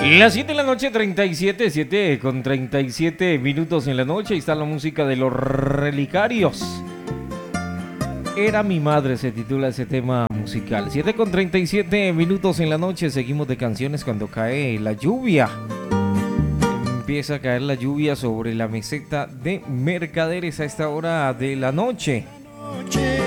Las 7 de la noche, 37, 7 con 37 minutos en la noche. Ahí está la música de los Relicarios. Era mi madre, se titula ese tema musical. 7 con 37 minutos en la noche. Seguimos de canciones cuando cae la lluvia. Empieza a caer la lluvia sobre la meseta de Mercaderes a esta hora de la noche.